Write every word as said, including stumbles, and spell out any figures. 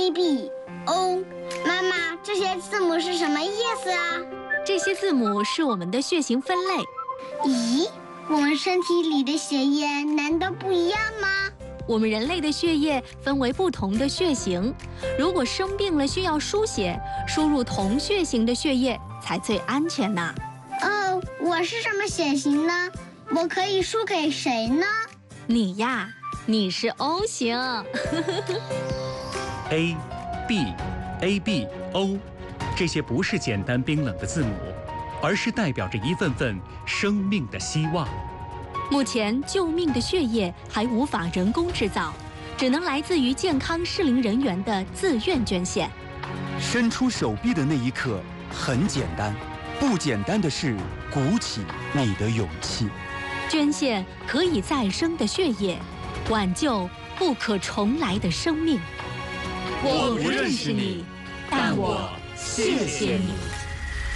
A B O。妈妈，这些字母是什么意思啊？ 这些字母是我们的血型分类。 咦，我们身体里的血液难道不一样吗？ 我们人类的血液分为不同的血型，如果生病了需要输血，输入同血型的血液才最安全呢。 哦，我是什么血型呢？我可以输给谁呢？ 你呀，你是 O 型。 A、B、A B O， 这些不是简单冰冷的字母，而是代表着一份份生命的希望。 目前救命的血液还无法人工制造，只能来自于健康适龄人员的自愿捐献。 伸出手臂的那一刻很简单，不简单的是鼓起你的勇气。 捐献可以再生的血液，挽救不可重来的生命。 我不认识你，但我谢谢你。